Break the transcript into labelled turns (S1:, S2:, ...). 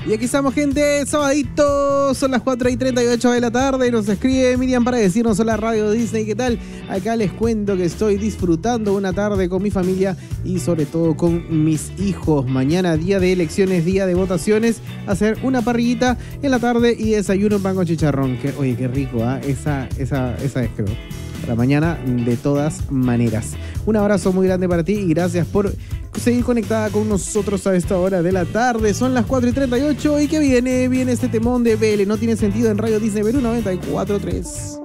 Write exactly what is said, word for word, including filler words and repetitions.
S1: Y aquí estamos, gente, sabadito, son las cuatro y treinta y ocho de la tarde. Nos escribe Miriam para decirnos: hola Radio Disney, ¿qué tal? Acá les cuento que estoy disfrutando una tarde con mi familia y sobre todo con mis hijos. Mañana, día de elecciones, día de votaciones, hacer una parrillita en la tarde y desayuno pan con chicharrón. Que, oye, qué rico, ¿ah? ¿eh? Esa, esa, esa es, creo. Para mañana, de todas maneras. Un abrazo muy grande para ti y gracias por seguir conectada con nosotros a esta hora de la tarde. Son las cuatro y treinta y ocho y que viene, viene este temón de Vele. No tiene sentido en Radio Disney Perú noventa y cuatro punto tres.